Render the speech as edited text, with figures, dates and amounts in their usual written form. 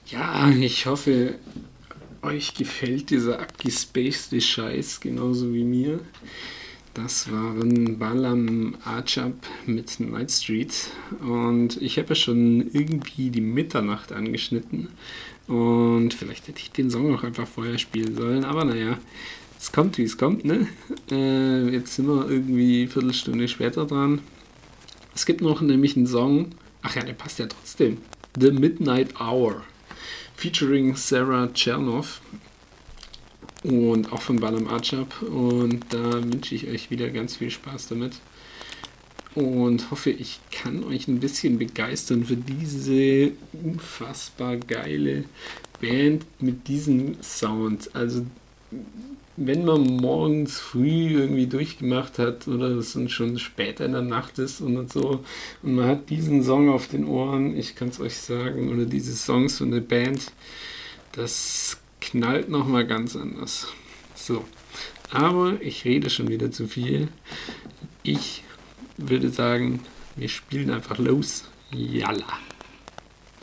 Ja, ich hoffe, euch gefällt dieser abgespacede Scheiß genauso wie mir. Das waren Balam Ajab mit Night Street und ich habe ja schon irgendwie die Mitternacht angeschnitten und vielleicht hätte ich den Song auch einfach vorher spielen sollen, aber naja, es kommt wie es kommt, ne? Jetzt sind wir irgendwie eine Viertelstunde später dran. Es gibt noch nämlich einen Song, ach ja, der passt ja trotzdem. The Midnight Hour, featuring Sarah Chernoff und auch von Balam Ajab. Und da wünsche ich euch wieder ganz viel Spaß damit und hoffe, ich kann euch ein bisschen begeistern für diese unfassbar geile Band mit diesem Sound. Also wenn man morgens früh irgendwie durchgemacht hat oder es schon später in der Nacht ist und so und man hat diesen Song auf den Ohren, ich kann es euch sagen, oder diese Songs von der Band, das knallt nochmal ganz anders. So, aber ich rede schon wieder zu viel. Ich würde sagen, wir spielen einfach los. Yalla.